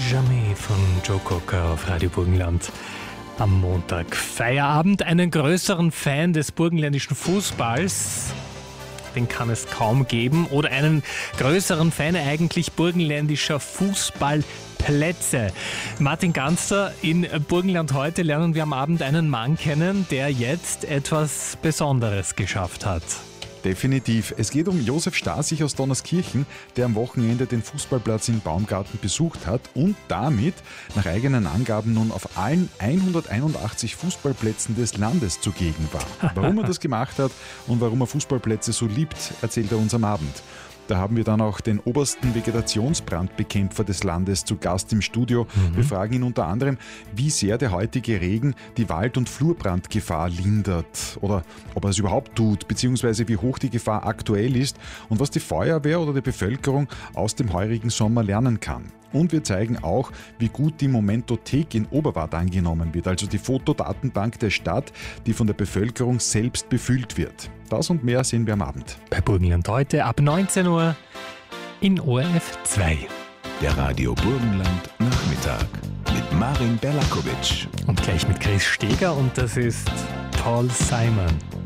Jamais von Joe Cocker auf Radio Burgenland. Am Montag Feierabend. Einen größeren Fan des burgenländischen Fußballs, den kann es kaum geben. Oder einen größeren Fan eigentlich burgenländischer Fußballplätze. Martin Ganster, in Burgenland heute lernen wir am Abend einen Mann kennen, der jetzt etwas Besonderes geschafft hat. Definitiv. Es geht um Josef Stasich aus Donnerskirchen, der am Wochenende den Fußballplatz in Baumgarten besucht hat und damit nach eigenen Angaben nun auf allen 181 Fußballplätzen des Landes zugegen war. Warum er das gemacht hat und warum er Fußballplätze so liebt, erzählt er uns am Abend. Da haben wir dann auch den obersten Vegetationsbrandbekämpfer des Landes zu Gast im Studio. Wir fragen ihn unter anderem, wie sehr der heutige Regen die Wald- und Flurbrandgefahr lindert oder ob er es überhaupt tut, beziehungsweise wie hoch die Gefahr aktuell ist und was die Feuerwehr oder die Bevölkerung aus dem heurigen Sommer lernen kann. Und wir zeigen auch, wie gut die Momentothek in Oberwart angenommen wird, also die Fotodatenbank der Stadt, die von der Bevölkerung selbst befüllt wird. Das und mehr sehen wir am Abend. Bei Burgenland heute ab 19 Uhr in ORF 2. Der Radio Burgenland Nachmittag mit Marin Berlakovic. Und gleich mit Chris Steger und das ist Paul Simon.